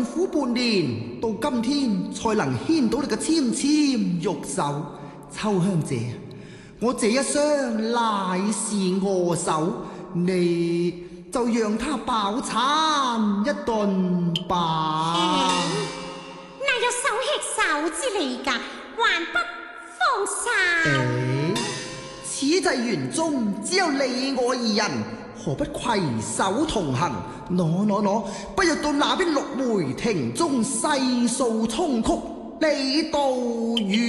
辛苦半年，到今天才能牽到你嘅纖纖玉手。秋香姐，我這一雙乃是我手，你就讓他飽餐一頓吧。 哪有手吃手之理㗎，還不放手？ 此際園中只有你我二人，何不攜手同行？喏，不如到那邊綠梅亭中細訴衷曲，你道與